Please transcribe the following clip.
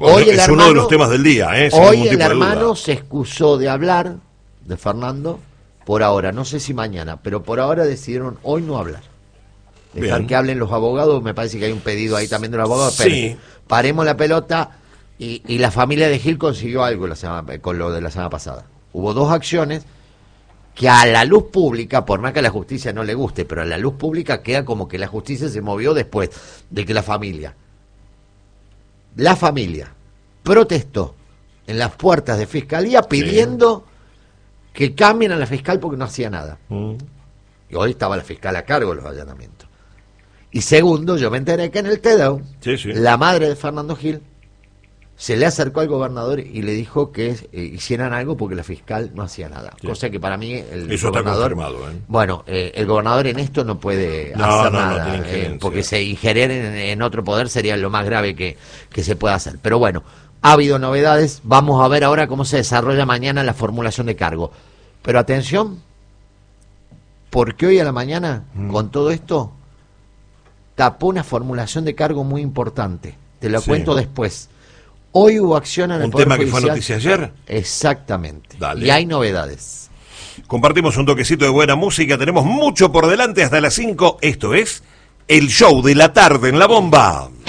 Bueno, Hoy es uno de los temas del día, sin hoy ningún el tipo de duda. hermano se excusó de hablar de Fernando por ahora, no sé si mañana, pero por ahora decidieron hoy no hablar. Dejar Bien. que hablen los abogados, me parece que hay un pedido ahí también de los abogados. Sí. Esperen, paremos la pelota y la familia de Gil consiguió algo con lo de la semana pasada. Hubo 2 acciones que a la luz pública, por más que a la justicia no le guste, pero a la luz pública queda como que la justicia se movió después de que la familia protestó en las puertas de fiscalía pidiendo que cambien a la fiscal porque no hacía nada. Y hoy estaba la fiscal a cargo de los allanamientos. Y segundo, yo me enteré que en el TEDAU, la madre de Fernando Gil se le acercó al gobernador y le dijo que hicieran algo porque la fiscal no hacía nada. Sí. Cosa que para mí eso gobernador... está confirmado, Bueno, el gobernador en esto no puede hacer nada, porque se ingerir en otro poder sería lo más grave que se pueda hacer. Pero bueno, ha habido novedades. Vamos a ver ahora cómo se desarrolla mañana la formulación de cargo. Pero atención, porque hoy a la mañana, con todo esto, tapó una formulación de cargo muy importante. Te lo cuento después. Hoy hubo acción en el Poder Judicial. ¿Un tema que fue noticia ayer? Exactamente. Dale. Y hay novedades. Compartimos un toquecito de buena música. Tenemos mucho por delante hasta las 5. Esto es El Show de la Tarde en La Bomba.